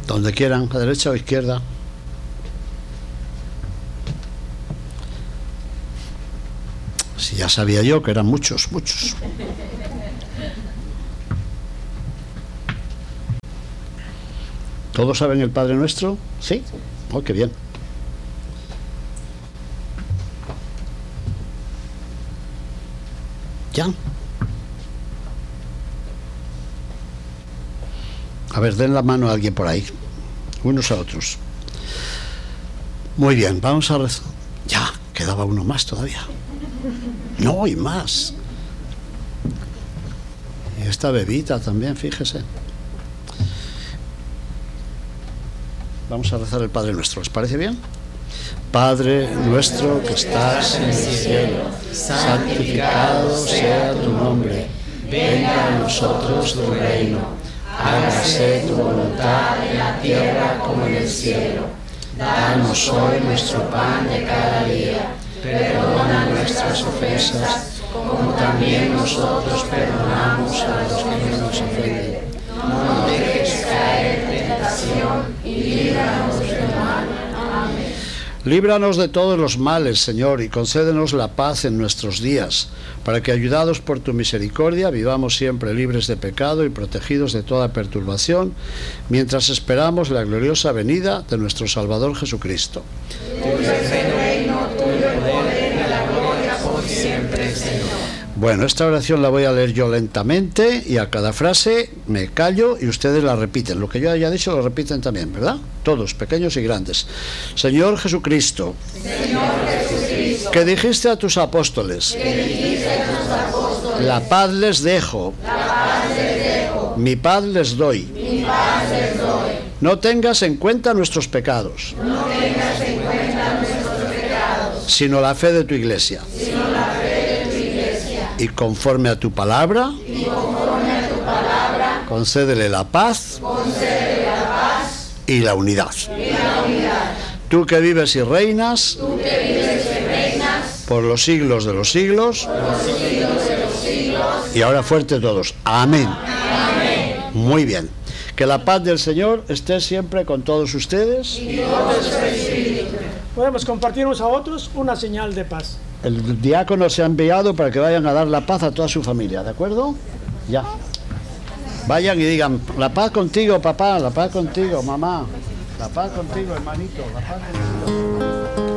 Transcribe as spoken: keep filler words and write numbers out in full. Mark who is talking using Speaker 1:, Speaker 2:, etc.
Speaker 1: Donde quieran, a derecha o izquierda. Si ya sabía yo que eran muchos, muchos. ¿Todos saben el Padre Nuestro? ¿Sí? Oh, qué bien. ¿Ya? A ver, den la mano a alguien por ahí. Unos a otros. Muy bien, vamos a rezar. Ya, quedaba uno más todavía. No, y más. Y esta bebita también, fíjese. Vamos a rezar el Padre Nuestro, ¿les parece bien? Padre nuestro que estás en el cielo, santificado sea tu nombre. Venga a nosotros tu reino. Hágase tu voluntad en la tierra como en el cielo. Danos hoy nuestro pan de cada día. Perdona nuestras ofensas, como también nosotros perdonamos a los que nos ofenden. No nos dejes caer en tentación y líbranos del mal. Amén. Líbranos de todos los males, Señor, y concédenos la paz en nuestros días, para que, ayudados por tu misericordia, vivamos siempre libres de pecado y protegidos de toda perturbación, mientras esperamos la gloriosa venida de nuestro Salvador Jesucristo. Tuyo es el reino, tuyo el poder y la gloria por siempre, Señor. Bueno, esta oración la voy a leer yo lentamente y a cada frase me callo y ustedes la repiten. Lo que yo haya dicho lo repiten también, ¿verdad? Todos, pequeños y grandes. Señor Jesucristo, Señor Jesucristo, que dijiste a tus apóstoles, que dijiste a tus apóstoles, la paz les dejo, la paz les dejo, mi paz les doy, mi paz les doy. No tengas en cuenta nuestros pecados, no tengas en cuenta nuestros pecados, sino la fe de tu Iglesia. Sino la fe de tu Iglesia. Y conforme a tu palabra, y conforme a tu palabra, concédele la paz, concédele la paz y la unidad. Y la unidad. Tú que vives y reinas, tú que vives y reinas por los siglos de los siglos, por los siglos de los siglos. Y ahora fuerte todos. Amén. Amén. Muy bien. Que la paz del Señor esté siempre con todos ustedes. Y con su espíritu.
Speaker 2: Podemos compartirnos a otros una señal de paz.
Speaker 1: El diácono se ha enviado para que vayan a dar la paz a toda su familia, ¿de acuerdo? Ya. Vayan y digan, la paz contigo, papá, la paz contigo, mamá, la paz contigo, hermanito, la paz contigo.